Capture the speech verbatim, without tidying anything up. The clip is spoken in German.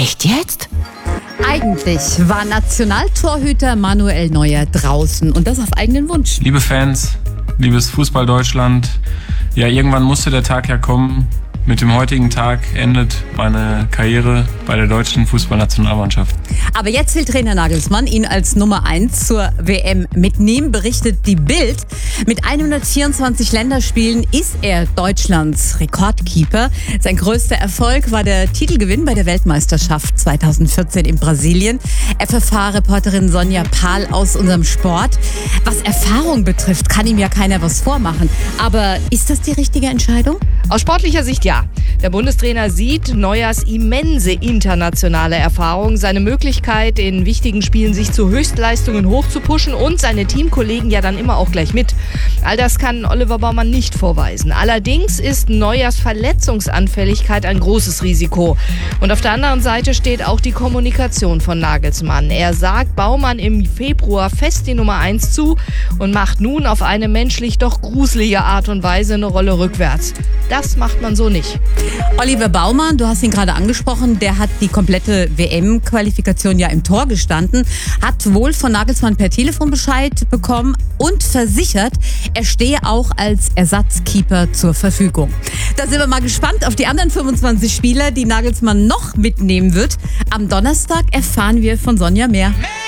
Echt jetzt? Eigentlich war Nationaltorhüter Manuel Neuer draußen und das auf eigenen Wunsch. Liebe Fans, liebes Fußball-Deutschland, ja, irgendwann musste der Tag ja kommen. Mit dem heutigen Tag endet meine Karriere bei der deutschen Fußballnationalmannschaft. Aber jetzt will Trainer Nagelsmann ihn als Nummer eins zur W M mitnehmen, berichtet die Bild. Mit hundertvierundzwanzig Länderspielen ist er Deutschlands Rekordkeeper. Sein größter Erfolg war der Titelgewinn bei der Weltmeisterschaft zweitausendvierzehn in Brasilien. F F H-Reporterin Sonja Pahl aus unserem Sport. Was Erfahrung betrifft, kann ihm ja keiner was vormachen. Aber ist das die richtige Entscheidung? Aus sportlicher Sicht ja. Der Bundestrainer sieht Neuers immense internationale Erfahrung, seine Möglichkeit, in wichtigen Spielen sich zu Höchstleistungen hochzupuschen und seine Teamkollegen ja dann immer auch gleich mit. All das kann Oliver Baumann nicht vorweisen. Allerdings ist Neuers Verletzungsanfälligkeit ein großes Risiko. Und auf der anderen Seite steht auch die Kommunikation von Nagelsmann. Er sagt Baumann im Februar fest die Nummer eins zu und macht nun auf eine menschlich doch gruselige Art und Weise eine Rolle rückwärts. Das macht man so nicht. Oliver Baumann, du hast ihn gerade angesprochen, der hat die komplette W M-Qualifikation ja im Tor gestanden, hat wohl von Nagelsmann per Telefon Bescheid bekommen und versichert, er stehe auch als Ersatzkeeper zur Verfügung. Da sind wir mal gespannt auf die anderen fünfundzwanzig Spieler, die Nagelsmann noch mitnehmen wird. Am Donnerstag erfahren wir von Sonja mehr.